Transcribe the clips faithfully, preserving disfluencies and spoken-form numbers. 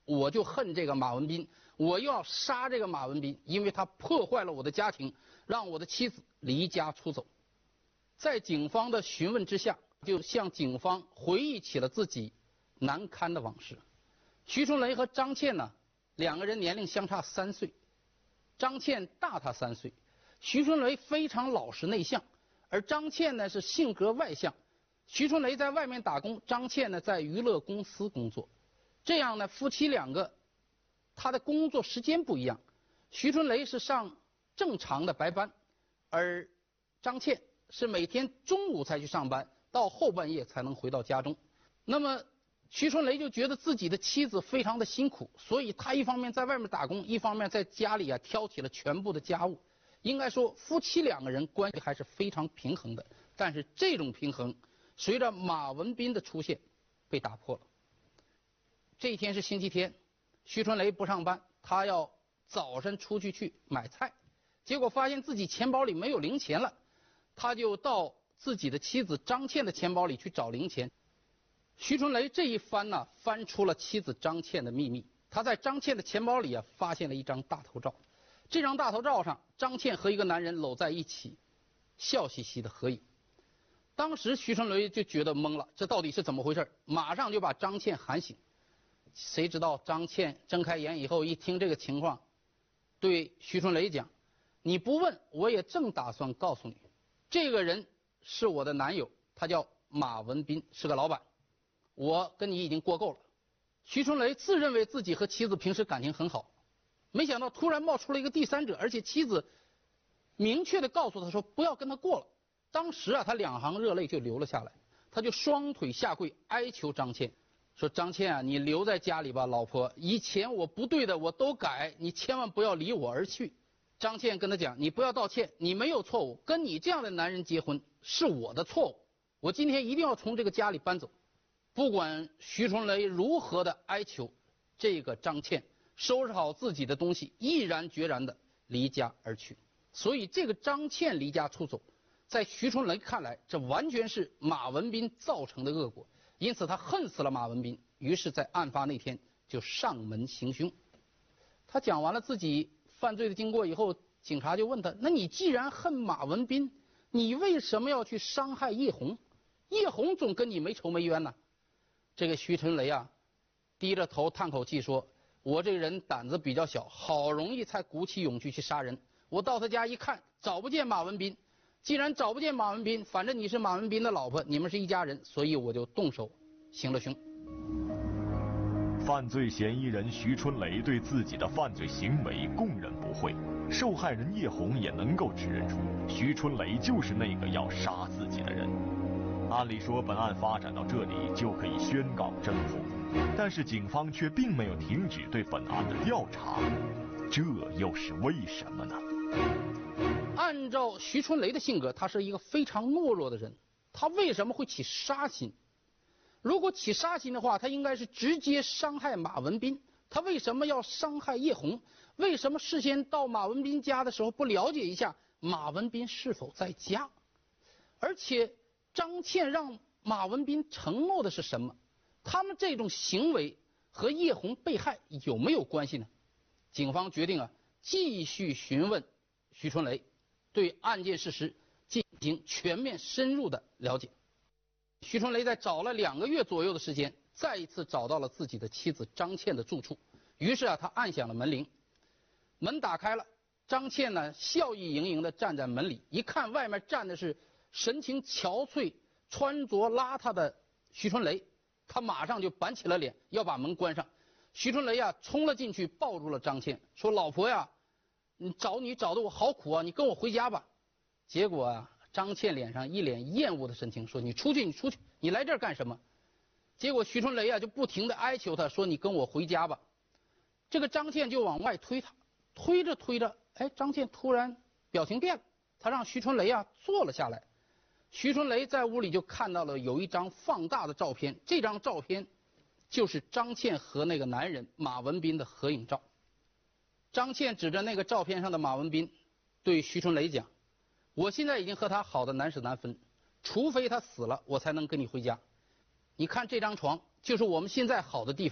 我就恨这个马文斌，我又要杀这个马文斌，因为他破坏了我的家庭，让我的妻子离家出走。在警方的询问之下，就向警方回忆起了自己难堪的往事。徐春雷和张倩呢，两个人年龄相差三岁，张倩大他三岁。徐春雷非常老实内向，而张倩呢是性格外向。徐春雷在外面打工，张倩呢在娱乐公司工作。这样呢，夫妻两个他的工作时间不一样。徐春雷是上正常的白班，而张倩是每天中午才去上班，到后半夜才能回到家中。那么徐春雷就觉得自己的妻子非常的辛苦，所以他一方面在外面打工，一方面在家里啊挑起了全部的家务。应该说夫妻两个人关系还是非常平衡的，但是这种平衡随着马文斌的出现被打破了。这一天是星期天，徐春雷不上班，他要早晨出去去买菜，结果发现自己钱包里没有零钱了，他就到自己的妻子张倩的钱包里去找零钱。徐春雷这一翻呢，翻出了妻子张倩的秘密。他在张倩的钱包里啊，发现了一张大头照。这张大头照上，张倩和一个男人搂在一起，笑嘻嘻的合影。当时徐春雷就觉得懵了，这到底是怎么回事？马上就把张倩喊醒。谁知道张倩睁开眼以后，一听这个情况，对徐春雷讲：“你不问，我也正打算告诉你，这个人是我的男友，他叫马文斌，是个老板。我跟你已经过够了。”徐春雷自认为自己和妻子平时感情很好，没想到突然冒出了一个第三者，而且妻子明确的告诉他说不要跟他过了。当时啊，他两行热泪就流了下来，他就双腿下跪哀求张倩说：“张倩啊，你留在家里吧，老婆，以前我不对的我都改，你千万不要离我而去。”张倩跟他讲：“你不要道歉，你没有错误，跟你这样的男人结婚是我的错误，我今天一定要从这个家里搬走。”不管徐春雷如何的哀求，这个张倩收拾好自己的东西，毅然决然的离家而去。所以这个张倩离家出走，在徐春雷看来，这完全是马文斌造成的恶果，因此他恨死了马文斌，于是在案发那天就上门行凶。他讲完了自己犯罪的经过以后，警察就问他：“那你既然恨马文斌，你为什么要去伤害叶红？叶红总跟你没仇没冤呢？”这个徐春雷啊，低着头叹口气说：“我这个人胆子比较小，好容易才鼓起勇气去杀人。我到他家一看，找不见马文斌。既然找不见马文斌，反正你是马文斌的老婆，你们是一家人，所以我就动手行了凶。” 犯罪嫌疑人徐春雷对自己的犯罪行为供认不讳，受害人叶红也能够指认出徐春雷就是那个要杀自己的人。按理说，本案发展到这里就可以宣告侦破，但是警方却并没有停止对本案的调查，这又是为什么呢？ 按照徐春雷的性格，他是一个非常懦弱的人，他为什么会起杀心？如果起杀心的话，他应该是直接伤害马文斌。他为什么要伤害叶红？为什么事先到马文斌家的时候不了解一下马文斌是否在家？而且张倩让马文斌承诺的是什么？他们这种行为和叶红被害有没有关系呢？警方决定啊，继续询问徐春雷，对案件事实进行全面深入的了解。徐春雷在找了两个月左右的时间，再一次找到了自己的妻子张倩的住处。于是啊，他按响了门铃，门打开了，张倩呢笑意盈盈地站在门里，一看外面站的是神情憔悴、穿着邋遢的徐春雷，他马上就板起了脸，要把门关上。徐春雷啊，冲了进去，抱住了张倩，说：“老婆呀，你找你找的我好苦啊，你跟我回家吧。”结果啊，张倩脸上一脸厌恶的神情，说：“你出去，你出去，你来这儿干什么？”结果徐春雷啊就不停地哀求他说：“你跟我回家吧。”这个张倩就往外推他，推着推着，哎，张倩突然表情变了，他让徐春雷啊坐了下来。徐春雷在屋里就看到了有一张放大的照片，这张照片就是张倩和那个男人马文斌的合影照。张倩指着那个照片上的马文斌，对徐春雷讲：“我现在已经和他好的难舍难分，除非他死了，我才能跟你回家。你看这张床，就是我们现在好的地方。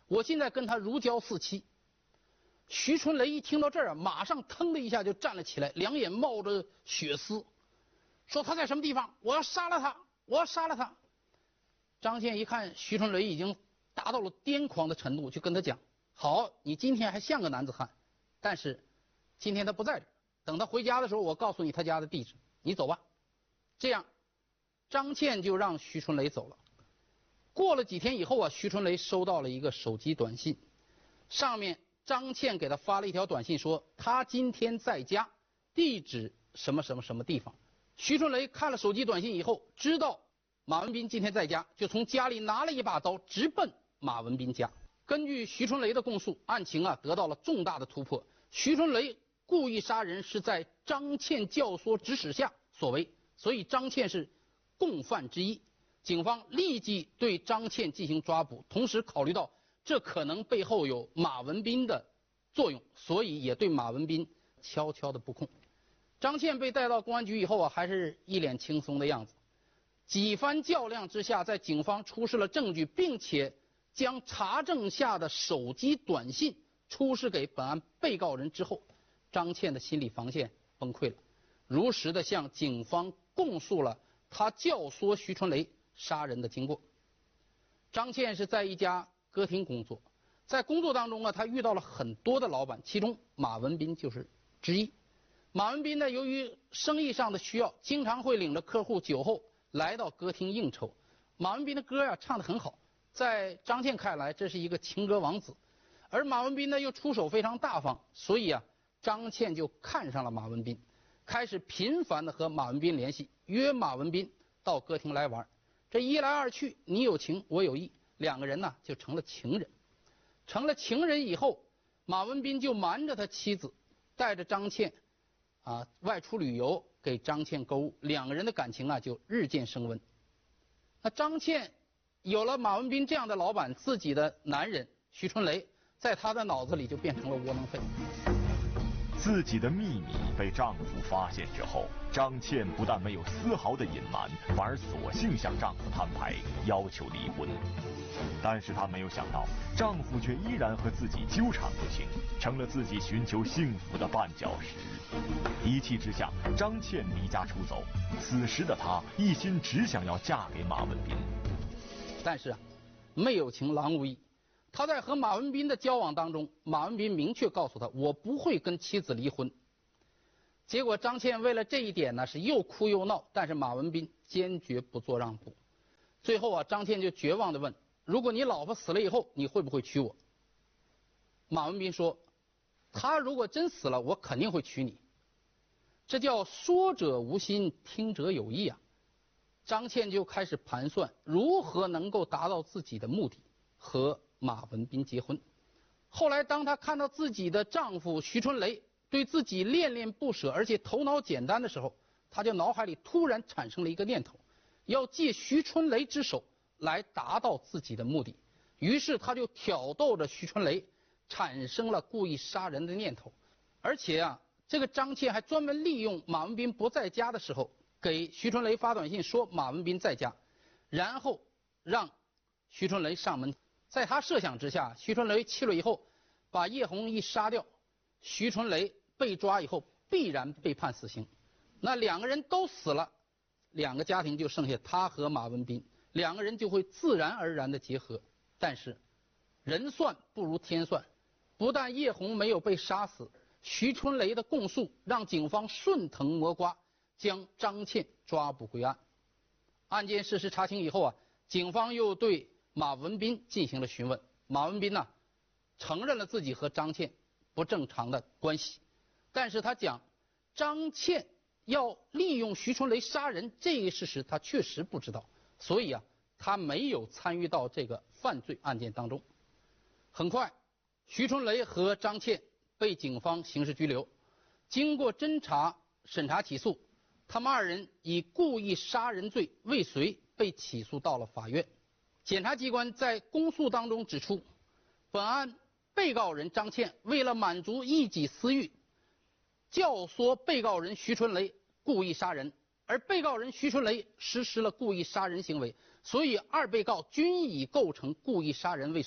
我现在跟他如胶似漆。徐春雷一听到这儿啊，马上腾的一下就站了起来，两眼冒着血丝，说他在什么地方，我要杀了他，我要杀了他。张倩一看徐春雷已经达到了癫狂的程度，就跟他讲：好，你今天还像个男子汉，但是今天他不在这儿，等他回家的时候，我告诉你他家的地址，你走吧。这样，张倩就让徐春雷走了。过了几天以后啊，徐春雷收到了一个手机短信，上面张倩给他发了一条短信说他今天在家，地址什么什么什么地方。徐春雷看了手机短信以后，知道马文斌今天在家，就从家里拿了一把刀，直奔马文斌家。根据徐春雷的供述，案情啊得到了重大的突破。徐春雷故意杀人是在张倩教唆指使下所为，所以张倩是共犯之一。警方立即对张倩进行抓捕，同时考虑到这可能背后有马文斌的作用，所以也对马文斌悄悄的布控。张倩被带到公安局以后啊，还是一脸轻松的样子。几番较量之下，在警方出示了证据，并且将查证下的手机短信出示给本案被告人之后，张倩的心理防线崩溃了，如实的向警方供述了他教唆徐春雷杀人的经过。张倩是在一家歌厅工作，在工作当中呢，他遇到了很多的老板，其中马文斌就是之一。马文斌呢，由于生意上的需要，经常会领着客户酒后来到歌厅应酬。马文斌的歌呀、啊、唱得很好，在张倩看来这是一个情歌王子，而马文斌呢又出手非常大方，所以啊，张倩就看上了马文斌，开始频繁的和马文斌联系，约马文斌到歌厅来玩。这一来二去，你有情我有意，两个人呢就成了情人。成了情人以后，马文斌就瞒着他妻子，带着张倩啊外出旅游，给张倩购物，两个人的感情啊就日渐升温。那张倩有了马文斌这样的老板，自己的男人徐春雷在她的脑子里就变成了窝囊废。 自己的秘密被丈夫发现之后，张倩不但没有丝毫的隐瞒，反而索性向丈夫摊牌，要求离婚。但是她没有想到，丈夫却依然和自己纠缠不清，成了自己寻求幸福的绊脚石。一气之下，张倩离家出走。此时的她一心只想要嫁给马文斌。 但是啊，没有情郎无意。他在和马文斌的交往当中，马文斌明确告诉他，我不会跟妻子离婚。结果张倩为了这一点呢，是又哭又闹，但是马文斌坚决不做让步。最后啊，张倩就绝望地问，如果你老婆死了以后，你会不会娶我？马文斌说，他如果真死了，我肯定会娶你。这叫说者无心，听者有意啊。张倩就开始盘算如何能够达到自己的目的，和马文斌结婚。后来当她看到自己的丈夫徐春雷对自己恋恋不舍，而且头脑简单的时候，她就脑海里突然产生了一个念头，要借徐春雷之手来达到自己的目的。于是她就挑逗着徐春雷，产生了故意杀人的念头。而且啊，这个张倩还专门利用马文斌不在家的时候，给徐春雷发短信说马文斌在家，然后让徐春雷上门。在他设想之下，徐春雷去了以后，把叶红一杀掉，徐春雷被抓以后必然被判死刑。那两个人都死了，两个家庭就剩下他和马文斌，两个人就会自然而然的结合。但是人算不如天算，不但叶红没有被杀死，徐春雷的供述让警方顺藤摸瓜，将张倩抓捕归案。案件事实查清以后啊，警方又对马文斌进行了询问。马文斌呢、啊，承认了自己和张倩不正常的关系，但是他讲张倩要利用徐春雷杀人这一事实他确实不知道，所以啊，他没有参与到这个犯罪案件当中。很快，徐春雷和张倩被警方刑事拘留，经过侦查审查起诉，他们二人以故意杀人罪未遂被起诉到了法院。检察机关在公诉当中指出，本案被告人张倩为了满足一己私欲，教唆被告人徐春雷故意杀人，而被告人徐春雷实施了故意杀人行为，所以二被告均已构成故意杀人未遂，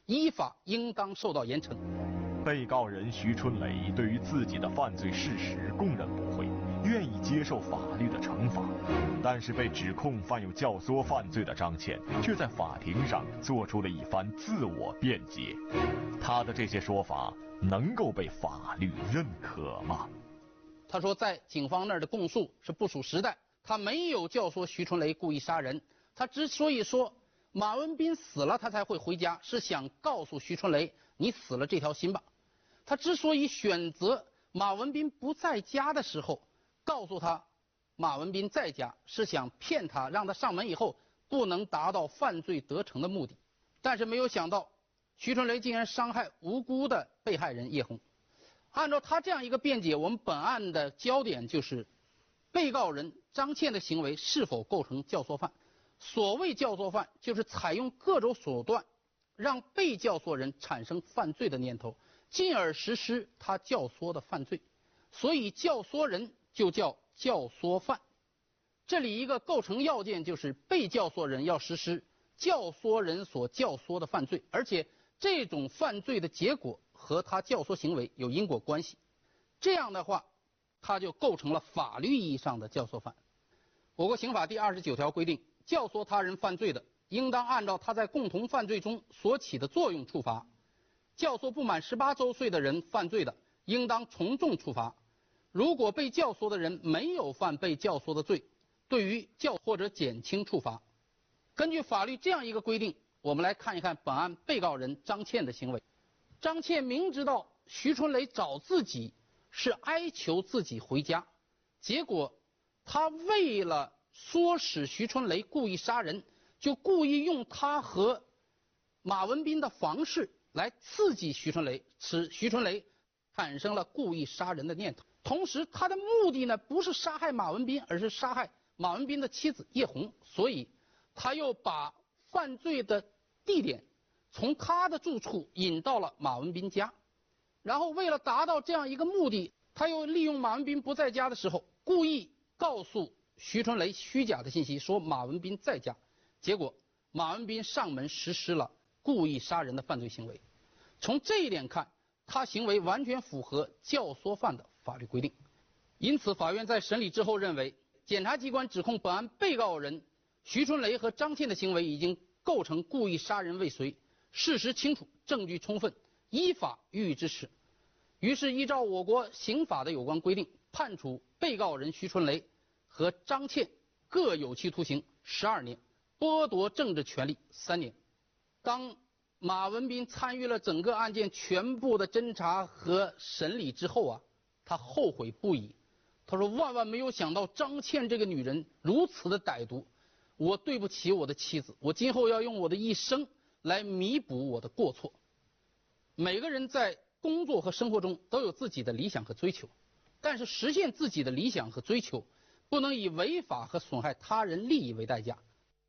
依法应当受到严惩。 被告人徐春雷对于自己的犯罪事实供认不讳，愿意接受法律的惩罚，但是被指控犯有教唆犯罪的张倩却在法庭上做出了一番自我辩解。他的这些说法能够被法律认可吗？ 他说，在警方那儿的供述是不属实的，他没有教唆徐春雷故意杀人。他之所以说马文斌死了他才会回家，是想告诉徐春雷，你死了这条心吧。他之所以选择马文斌不在家的时候告诉他马文斌在家，是想骗他，让他上门以后不能达到犯罪得逞的目的。但是没有想到徐春雷竟然伤害无辜的被害人叶红。按照他这样一个辩解，我们本案的焦点就是被告人张倩的行为是否构成教唆犯。所谓教唆犯，就是采用各种手段让被教唆人产生犯罪的念头，进而实施他教唆的犯罪，所以教唆人就叫教唆犯。这里一个构成要件就是被教唆人要实施教唆人所教唆的犯罪，而且这种犯罪的结果和他教唆行为有因果关系，这样的话他就构成了法律意义上的教唆犯。我国刑法第二十九条规定，教唆他人犯罪的，应当按照他在共同犯罪中所起的作用处罚。教唆不满十八周岁的人犯罪的，应当从重处罚。如果被教唆的人没有犯被教唆的罪，对于教或者减轻处罚。根据法律这样一个规定，我们来看一看本案被告人张倩的行为。张倩明知道徐春雷找自己是哀求自己回家，结果他为了唆使徐春雷故意杀人，就故意用他和马文斌的房事来刺激徐春雷，使徐春雷产生了故意杀人的念头。同时他的目的呢，不是杀害马文斌，而是杀害马文斌的妻子叶红，所以他又把犯罪的地点从他的住处引到了马文斌家，然后为了达到这样一个目的，他又利用马文斌不在家的时候，故意告诉徐春雷虚假的信息，说马文斌在家，结果马文斌上门实施了故意杀人的犯罪行为。从这一点看，他行为完全符合教唆犯的法律规定。因此法院在审理之后认为，检察机关指控本案被告人徐春雷和张倩的行为已经构成故意杀人未遂，事实清楚，证据充分，依法予以支持。于是依照我国刑法的有关规定，判处被告人徐春雷和张倩各有期徒刑十二年，剥夺政治权利三年。当马文斌参与了整个案件全部的侦查和审理之后啊，他后悔不已。他说，万万没有想到张倩这个女人如此的歹毒，我对不起我的妻子，我今后要用我的一生来弥补我的过错。每个人在工作和生活中都有自己的理想和追求，但是实现自己的理想和追求，不能以违法和损害他人利益为代价。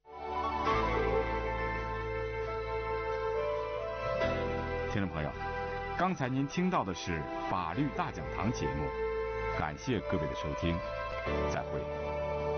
听众朋友，刚才您听到的是法律大讲堂节目，感谢各位的收听，再会。